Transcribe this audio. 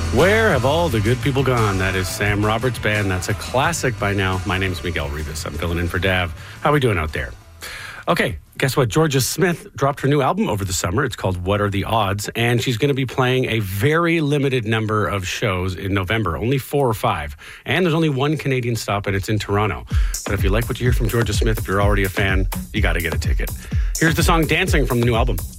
Where have all the good people gone? That is Sam Roberts' band. That's a classic by now. My name's Miguel Rivas. I'm filling in for Dav. How are we doing out there? Okay, guess what? Georgia Smith dropped her new album over the summer. It's called What Are the Odds? And she's going to be playing a very limited number of shows in November, only 4 or 5. And there's only one Canadian stop, and it's in Toronto. But if you like what you hear from Georgia Smith, if you're already a fan, you got to get a ticket. Here's the song Dancing from the new album.